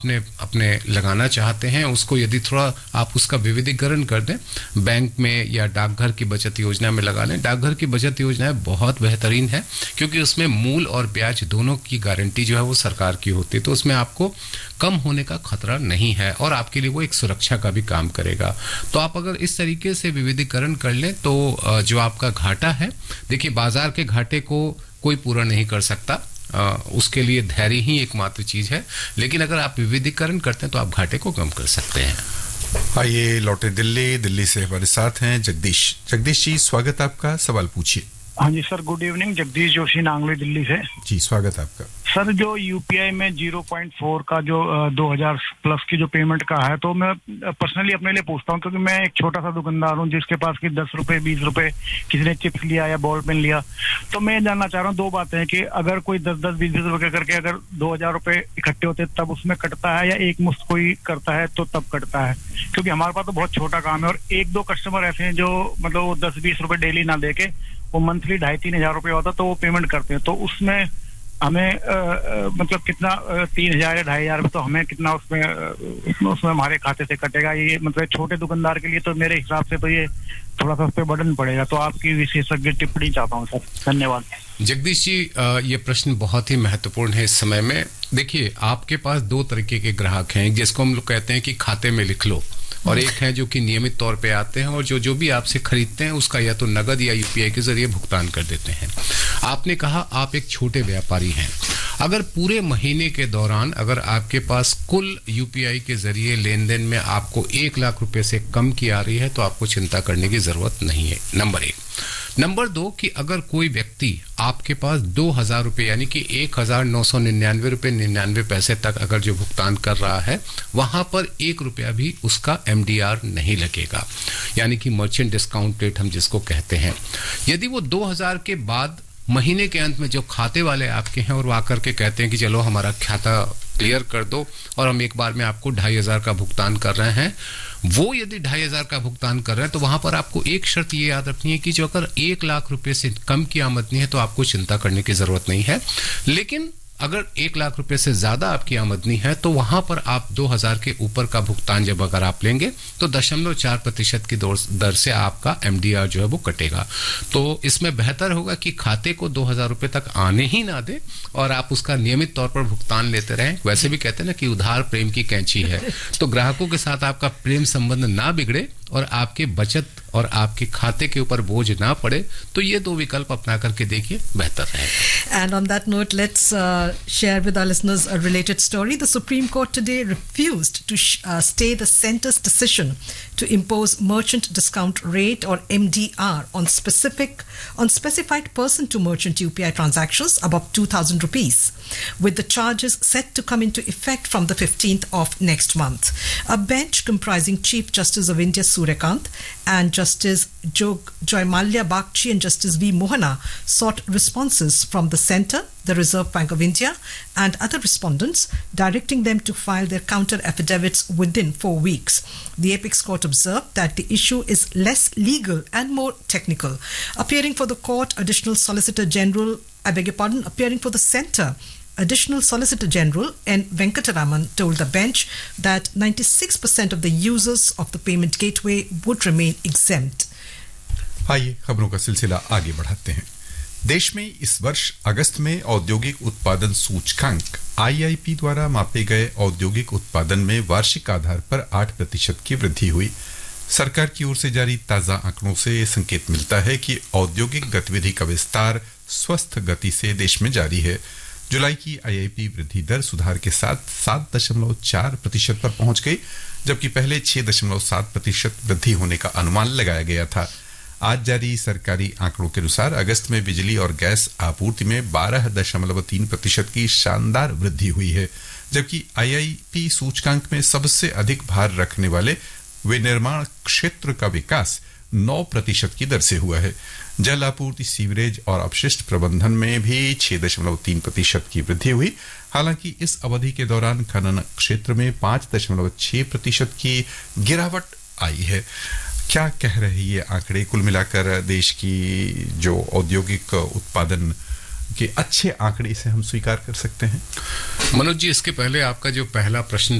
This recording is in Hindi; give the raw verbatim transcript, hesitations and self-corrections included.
अपने अपने लगाना चाहते हैं उसको यदि थोड़ा आप उसका विविधीकरण कर दें, बैंक में या डाकघर की बचत योजना में लगा लें। डाकघर की बचत योजना बहुत बेहतरीन है क्योंकि उसमें मूल और ब्याज दोनों की गारंटी जो है वो सरकार की होती है, तो उसमें आपको कम होने का खतरा नहीं है और आपके लिए वो एक सुरक्षा का भी काम करेगा। तो आप अगर इस तरीके से विविधीकरण कर लें तो जो आपका घाटा है, देखिए बाजार के घाटे को कोई पूरा नहीं कर सकता, आ, उसके लिए धैर्य ही एकमात्र चीज है, लेकिन अगर आप विविधीकरण करते हैं तो आप घाटे को कम कर सकते हैं। आइए लौटे दिल्ली दिल्ली से हमारे साथ हैं जगदीश। जगदीश जी स्वागत आपका, सवाल पूछिए। हाँ जी sir, good evening. Jagdish Joshi Nangli Delhi से। जी स्वागत आपका। सर जो यूपीआई में ज़ीरो पॉइंट फोर का जो दो हज़ार प्लस की जो पेमेंट का है, तो मैं पर्सनली अपने लिए पूछता हूँ क्योंकि मैं एक छोटा सा दुकानदार हूँ जिसके पास की दस रुपए बीस रुपए किसी ने चिप्स लिया या बॉल पेन लिया। तो मैं जानना चाह रहा हूँ दो बातें हैं कि अगर कोई दस दस बीस बीस रुपए करके अगर दो हजार रुपए इकट्ठे होते तब उसमें कटता है या एक मुश्त कोई करता है तो तब कटता है? क्योंकि हमारे पास तो बहुत छोटा काम है और एक दो कस्टमर ऐसे हैं जो मतलब वो दस बीस रुपए डेली ना देके वो मंथली ढाई तीन हजार रुपये होता तो वो पेमेंट करते हैं। तो उसमें हमें आ, आ, मतलब कितना तीन हजार या ढाई हजार में तो हमें कितना उसमें उसमें उसमें हमारे खाते से कटेगा? ये मतलब छोटे दुकानदार के लिए तो मेरे हिसाब से तो ये थोड़ा सा उस पर बर्डन पड़ेगा। तो आपकी विशेषज्ञ टिप्पणी चाहता हूँ सर। धन्यवाद। जगदीश जी, ये प्रश्न बहुत ही महत्वपूर्ण है इस समय में। देखिए आपके पास दो तरीके के ग्राहक हैं, जिसको हम लोग कहते हैं कि खाते में लिख लो, और एक है जो कि नियमित तौर पे आते हैं और जो जो भी आपसे खरीदते हैं उसका या तो नगद या यूपीआई के जरिए भुगतान कर देते हैं। आपने कहा आप एक छोटे व्यापारी हैं, अगर पूरे महीने के दौरान अगर आपके पास कुल यूपीआई के जरिए लेन देन में आपको एक लाख रुपए से कम की आ रही है तो आपको चिंता करने की जरूरत नहीं है, नंबर एक। नंबर दो कि अगर कोई व्यक्ति आपके पास दो हजार रुपये यानी कि एक हजार नौ सौ निन्यानवे रुपये निन्यानवे पैसे तक अगर जो भुगतान कर रहा है, वहां पर एक रुपया भी उसका एमडीआर नहीं लगेगा, यानी कि मर्चेंट डिस्काउंट रेट हम जिसको कहते हैं। यदि वो दो हजार के बाद महीने के अंत में जो खाते वाले आपके हैं और वो आकर के कहते हैं कि चलो हमारा खाता क्लियर कर दो और हम एक बार में आपको ढाई हजार का भुगतान कर रहे हैं, वो यदि ढाई हजार का भुगतान कर रहे हैं तो वहां पर आपको एक शर्त ये याद रखनी है कि जो अगर एक लाख रुपए से कम की आमदनी है तो आपको चिंता करने की जरूरत नहीं है। लेकिन अगर एक लाख रुपए से ज्यादा आपकी आमदनी है तो वहां पर आप दो हजार के ऊपर का भुगतान जब अगर आप लेंगे तो दशमलव चार प्रतिशत की दर से आपका एमडीआर जो है वो कटेगा। तो इसमें बेहतर होगा कि खाते को दो हजार रुपए तक आने ही ना दे और आप उसका नियमित तौर पर भुगतान लेते रहें। वैसे भी कहते हैं ना कि उधार प्रेम की कैंची है, तो ग्राहकों के साथ आपका प्रेम संबंध ना बिगड़े और आपके बचत और आपके खाते के ऊपर बोझ ना पड़े, तो ये दो विकल्प अपना करके देखिए, बेहतर रहेगा। And on that note, let's uh, share with our listeners a related story. The Supreme Court today refused to sh- uh, stay the centre's decision to impose merchant discount rate or M D R on specific on specified person to merchant U P I transactions above two thousand rupees, with the charges set to come into effect from the fifteenth of next month. A bench comprising Chief Justice of India Suryakant and Justice Jog Joymalya Bagchi and Justice V Mohana sought responses from the centre, the Reserve Bank of India and other respondents, directing them to file their counter affidavits within four weeks. The Apex Court observed that the issue is less legal and more technical. Appearing for the court, Additional Solicitor General, I beg your pardon, appearing for the centre, Additional Solicitor General N. Venkataraman told the bench that ninety-six percent of the users of the payment gateway would remain exempt. आइए खबरों का सिलसिला आगे बढ़ाते हैं। देश में इस वर्ष अगस्त में औद्योगिक उत्पादन सूचकांक आई आई पी द्वारा मापे गए औद्योगिक उत्पादन में वार्षिक आधार पर आठ प्रतिशत की वृद्धि हुई। सरकार की ओर से जारी ताजा आंकड़ों से संकेत मिलता है कि औद्योगिक गतिविधि का विस्तार स्वस्थ गति से देश में जारी है। जुलाई की आई आई पी वृद्धि दर सुधार के साथ सात दशमलव चार प्रतिशत पर पहुंच गई, जबकि पहले छह दशमलव सात प्रतिशत वृद्धि होने का अनुमान लगाया गया था। आज जारी सरकारी आंकड़ों के अनुसार अगस्त में बिजली और गैस आपूर्ति में बारह दशमलव तीन प्रतिशत की शानदार वृद्धि हुई है, जबकि आई आई पी सूचकांक में सबसे अधिक भार रखने वाले विनिर्माण क्षेत्र का विकास नौ प्रतिशत की दर से हुआ है। जल आपूर्ति, सीवरेज और अपशिष्ट प्रबंधन में भी छह दशमलव तीन प्रतिशत की वृद्धि हुई। हालांकि इस अवधि के दौरान खनन क्षेत्र में पांच दशमलव छह प्रतिशत की गिरावट आई है। क्या कह रहे ये आंकड़े? कुल मिलाकर देश की जो औद्योगिक उत्पादन कि अच्छे आंकड़े इसे हम स्वीकार कर सकते हैं? मनोज जी, इसके पहले आपका जो पहला प्रश्न